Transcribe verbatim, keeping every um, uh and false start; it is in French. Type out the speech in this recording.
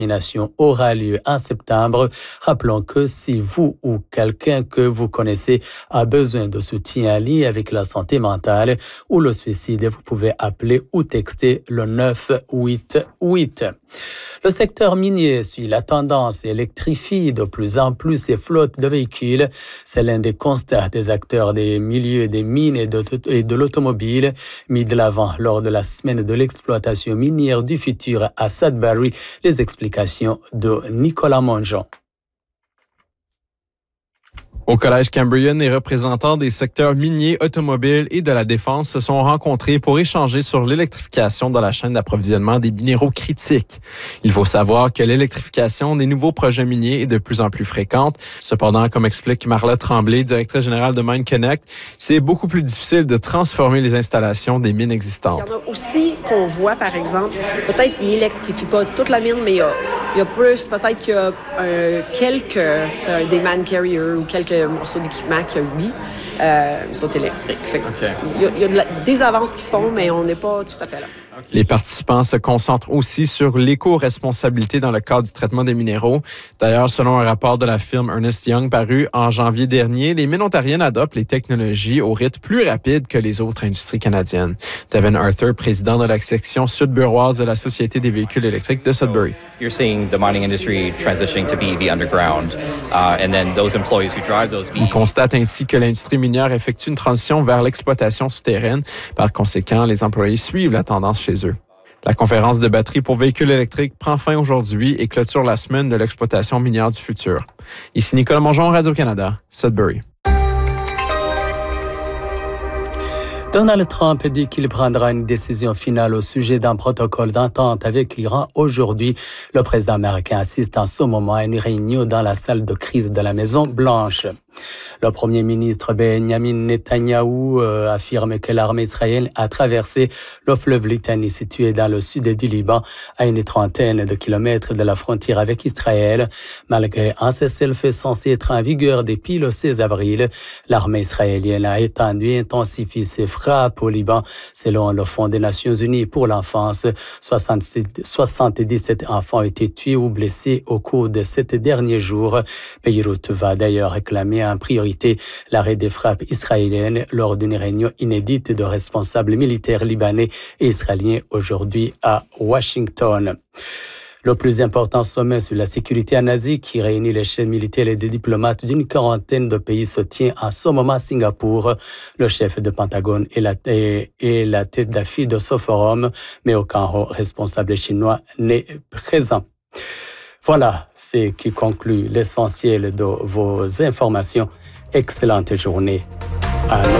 L'examination aura lieu en septembre. Rappelons que si vous ou quelqu'un que vous connaissez a besoin de soutien lié avec la santé mentale ou le suicide, vous pouvez appeler ou texter le neuf huit huit. Le secteur minier suit la tendance et électrifie de plus en plus ses flottes de véhicules. C'est l'un des constats des acteurs des milieux des mines et de, et de l'automobile mis de l'avant lors de la semaine de l'exploitation minière du futur à Sudbury. Les explications de Nicolas Mongeon. Au Collège Cambrian, les représentants des secteurs miniers, automobiles et de la défense se sont rencontrés pour échanger sur l'électrification dans la chaîne d'approvisionnement des minéraux critiques. Il faut savoir que l'électrification des nouveaux projets miniers est de plus en plus fréquente. Cependant, comme explique Marla Tremblay, directrice générale de Mine Connect, c'est beaucoup plus difficile de transformer les installations des mines existantes. Il y en a aussi qu'on voit, par exemple, peut-être qu'ils n'électrifient pas toute la mine, mais il y a, il y a plus, peut-être qu'il y a euh, quelques, euh, des man carriers ou quelques morceaux d'équipement qui, oui, euh, sont électriques. Fait okay. Il y a, il y a de la, des avances qui se font, mais on n'est pas tout à fait là. Les participants se concentrent aussi sur l'éco-responsabilité dans le cadre du traitement des minéraux. D'ailleurs, selon un rapport de la firme Ernst Young paru en janvier dernier, les mines ontariennes adoptent les technologies au rythme plus rapide que les autres industries canadiennes. Devin Arthur, président de la section sud-buroise de la Société des véhicules électriques de Sudbury. You're seeing the mining industry transitioning to B E V underground, uh, and then those employees who drive those B E V. On constate ainsi que l'industrie minière effectue une transition vers l'exploitation souterraine. Par conséquent, les employés suivent la tendance chez eux. La conférence de batterie pour véhicules électriques prend fin aujourd'hui et clôture la semaine de l'exploitation minière du futur. Ici Nicolas Mongeon, Radio-Canada, Sudbury. Donald Trump dit qu'il prendra une décision finale au sujet d'un protocole d'entente avec l'Iran aujourd'hui. Le président américain assiste en ce moment à une réunion dans la salle de crise de la Maison-Blanche. Le premier ministre Benjamin Netanyahou euh, affirme que l'armée israélienne a traversé le fleuve Litani situé dans le sud du Liban à une trentaine de kilomètres de la frontière avec Israël. Malgré un cessez-le-feu censé être en vigueur depuis le seize avril, l'armée israélienne a étendu et intensifié ses frappes au Liban. Selon le Fonds des Nations Unies pour l'enfance, soixante-dix-sept enfants ont été tués ou blessés au cours de ces derniers jours. Beyrouth va d'ailleurs réclamer en priorité l'arrêt des frappes israéliennes lors d'une réunion inédite de responsables militaires libanais et israéliens aujourd'hui à Washington. Le plus important sommet sur la sécurité en Asie qui réunit les chefs militaires et des diplomates d'une quarantaine de pays se tient en ce moment à Singapour. Le chef de Pentagone est la, est, est la tête d'affiche de ce forum, mais aucun haut responsable chinois n'est présent. Voilà ce qui conclut l'essentiel de vos informations. Excellente journée à nous.